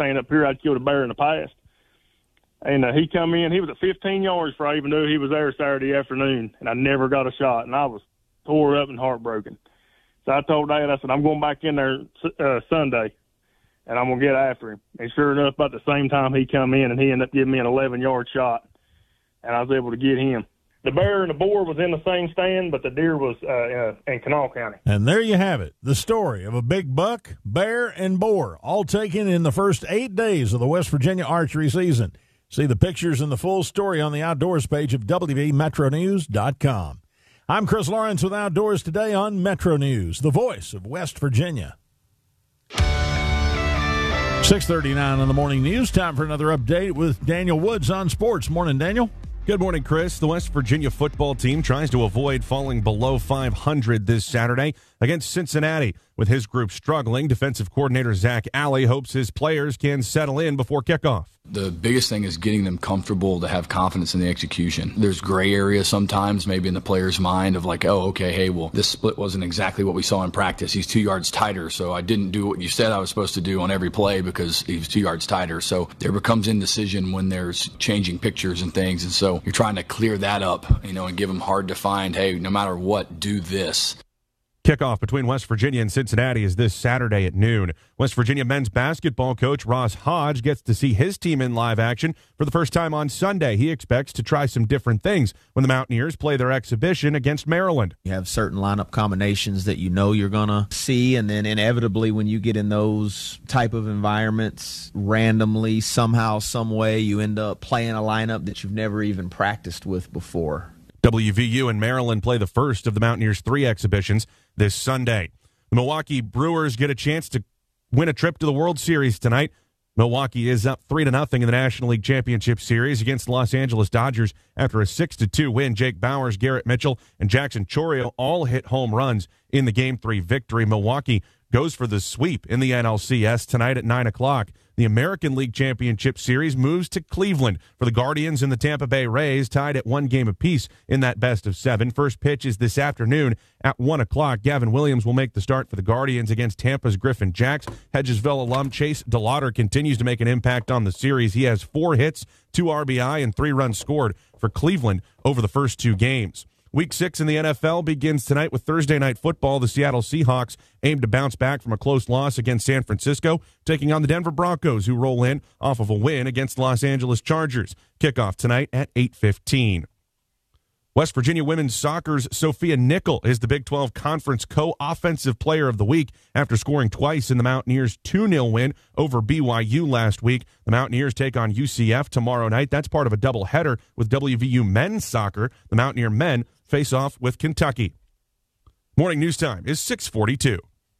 saying up here I'd killed a bear in the past. And he come in. He was at 15 yards before I even knew he was there Saturday afternoon, and I never got a shot, and I was tore up and heartbroken. So I told Dad, I said, I'm going back in there Sunday, and I'm going to get after him. And sure enough, about the same time he come in, and he ended up giving me an 11-yard shot, and I was able to get him. The bear and the boar was in the same stand, but the deer was in Kanawha County. And there you have it, the story of a big buck, bear, and boar, all taken in the first 8 days of the West Virginia archery season. See the pictures and the full story on the Outdoors page of WVMetroNews.com. I'm Chris Lawrence with Outdoors Today on Metro News, the voice of West Virginia. 6:39 on the morning news. Time for another update with Daniel Woods on sports. Morning, Daniel. Good morning, Chris. The West Virginia football team tries to avoid falling below 500 this Saturday against Cincinnati. With his group struggling, defensive coordinator Zach Alley hopes his players can settle in before kickoff. The biggest thing is getting them comfortable to have confidence in the execution. There's gray areas sometimes, maybe in the player's mind of like, oh, okay, hey, well, this split wasn't exactly what we saw in practice. He's 2 yards tighter, so I didn't do what you said I was supposed to do on every play because he was 2 yards tighter. So there becomes indecision when there's changing pictures and things, and so you're trying to clear that up, and give them hard to find, hey, no matter what, do this. Kickoff between West Virginia and Cincinnati is this Saturday at noon. West Virginia men's basketball coach Ross Hodge gets to see his team in live action for the first time on Sunday. He expects to try some different things when the Mountaineers play their exhibition against Maryland. You have certain lineup combinations that you're going to see, and then inevitably when you get in those type of environments, randomly, somehow, some way, you end up playing a lineup that you've never even practiced with before. WVU and Maryland play the first of the Mountaineers' 3 exhibitions this Sunday. The Milwaukee Brewers get a chance to win a trip to the World Series tonight. Milwaukee is up 3-0 in the National League Championship Series against the Los Angeles Dodgers after a 6-2 win. Jake Bauers, Garrett Mitchell, and Jackson Chourio all hit home runs in the Game 3 victory. Milwaukee goes for the sweep in the NLCS tonight at 9 o'clock. The American League Championship Series moves to Cleveland for the Guardians and the Tampa Bay Rays, tied at 1 game apiece in that best-of-7. First pitch is this afternoon at 1 o'clock. Gavin Williams will make the start for the Guardians against Tampa's Griffin Jacks. Hedgesville alum Chase DeLauder continues to make an impact on the series. He has 4 hits, 2 RBI, and 3 runs scored for Cleveland over the first 2 games. Week 6 in the NFL begins tonight with Thursday Night Football. The Seattle Seahawks aim to bounce back from a close loss against San Francisco, taking on the Denver Broncos, who roll in off of a win against Los Angeles Chargers. Kickoff tonight at 8:15. West Virginia women's soccer's Sophia Nickel is the Big 12 Conference Co-Offensive Player of the Week after scoring twice in the Mountaineers' 2-0 win over BYU last week. The Mountaineers take on UCF tomorrow night. That's part of a doubleheader with WVU men's soccer. The Mountaineer men face off with Kentucky. Morning news time is 6:42.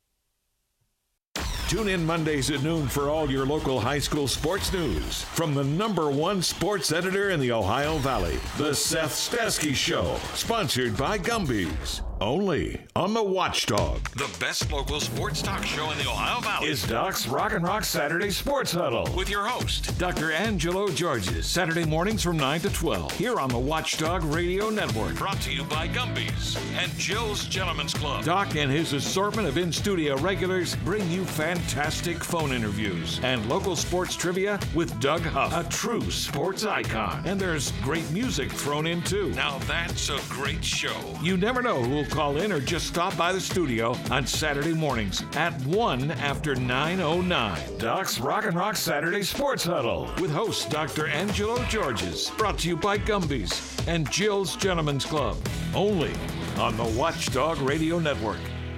Tune in Mondays at noon for all your local high school sports news from the #1 sports editor in the Ohio Valley, The Seth Stasky Show, sponsored by Gumby's. Only on the Watchdog. The best local sports talk show in the Ohio Valley is Doc's Rock and Rock Saturday Sports Huddle with your host, Dr. Angelo Georges, Saturday mornings from 9 to 12 here on the Watchdog Radio Network. Brought to you by Gumby's and Jill's Gentlemen's Club. Doc and his assortment of in-studio regulars bring you fantastic phone interviews and local sports trivia with Doug Huff, a true sports icon. And there's great music thrown in too. Now that's a great show. You never know who'll call in or just stop by the studio on Saturday mornings at 1 after 9:09. Doc's Rock and Rock Saturday Sports Huddle with host Dr. Angelo Georges. Brought to you by Gumby's and Jill's Gentlemen's Club. Only on the Watchdog Radio Network.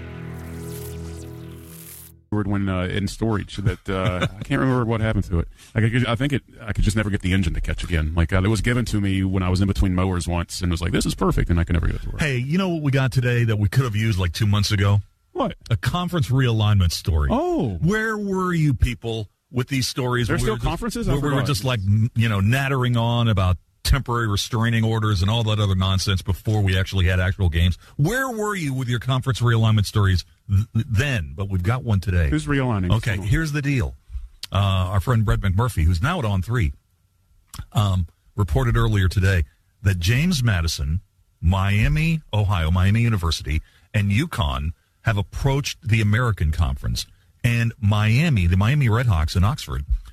When in storage that I can't remember what happened to it. I think I could just never get the engine to catch again. Like it was given to me when I was in between mowers once, and was like, "This is perfect," and I could never get it to work. Hey, you know what we got today that we could have used like 2 months ago? What? A conference realignment story. Oh, where were you people with these stories? There's still conferences. Where we were just like nattering on about temporary restraining orders and all that other nonsense before we actually had actual games. Where were you with your conference realignment stories then? But we've got one today. Who's realigning? Okay, here's the deal. Our friend Brett McMurphy, who's now at On 3, reported earlier today that James Madison, Miami, Ohio, Miami University, and UConn have approached the American Conference. And Miami, the Miami Redhawks in Oxford,